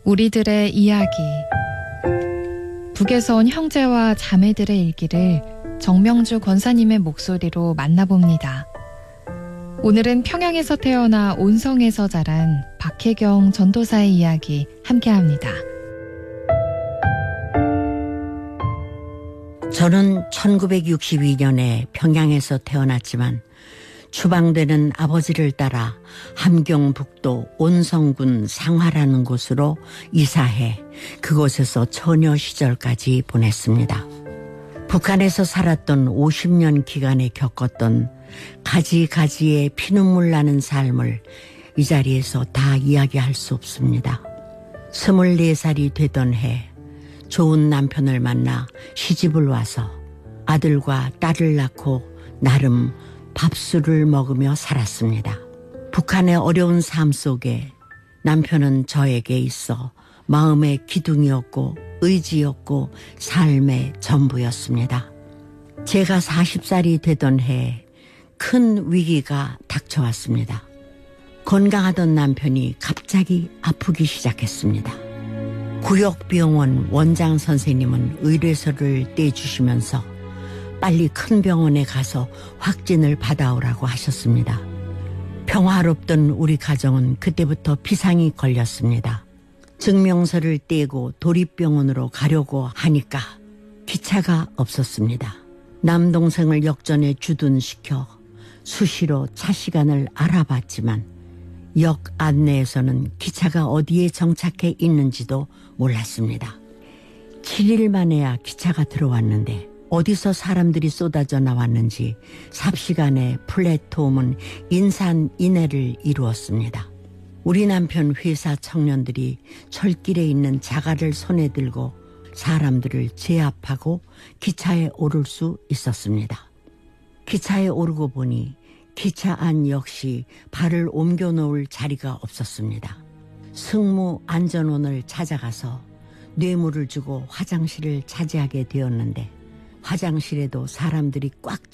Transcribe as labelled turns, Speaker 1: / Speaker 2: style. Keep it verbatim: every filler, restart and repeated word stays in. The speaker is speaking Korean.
Speaker 1: 우리들의 이야기. 북에서 온 형제와 자매들의 일기를 정명주 권사님의 목소리로 만나봅니다. 오늘은 평양에서 태어나 온성에서 자란 박혜경 전도사의 이야기 함께합니다.
Speaker 2: 저는 천구백육십이 년에 평양에서 태어났지만 추방되는 아버지를 따라 함경북도 온성군 상화라는 곳으로 이사해 그곳에서 처녀 시절까지 보냈습니다. 북한에서 살았던 오십 년 기간에 겪었던 가지가지의 피눈물 나는 삶을 이 자리에서 다 이야기할 수 없습니다. 스물네 살이 되던 해 좋은 남편을 만나 시집을 와서 아들과 딸을 낳고 나름 밥술을 먹으며 살았습니다. 북한의 어려운 삶 속에 남편은 저에게 있어 마음의 기둥이었고 의지였고 삶의 전부였습니다. 제가 마흔 살이 되던 해에 큰 위기가 닥쳐왔습니다. 건강하던 남편이 갑자기 아프기 시작했습니다. 구역병원 원장 선생님은 의뢰서를 떼주시면서 빨리 큰 병원에 가서 확진을 받아오라고 하셨습니다. 평화롭던 우리 가정은 그때부터 비상이 걸렸습니다. 증명서를 떼고 도립병원으로 가려고 하니까 기차가 없었습니다. 남동생을 역전에 주둔시켜 수시로 차 시간을 알아봤지만 역 안내에서는 기차가 어디에 정착해 있는지도 몰랐습니다. 칠 일 만에야 기차가 들어왔는데 어디서 사람들이 쏟아져 나왔는지 삽시간에 플랫폼은 인산인해를 이루었습니다. 우리 남편 회사 청년들이 철길에 있는 자갈을 손에 들고 사람들을 제압하고 기차에 오를 수 있었습니다. 기차에 오르고 보니 기차 안 역시 발을 옮겨 놓을 자리가 없었습니다. 승무 안전원을 찾아가서 뇌물을 주고 화장실을 차지하게 되었는데 화장실에도 사람들이 꽉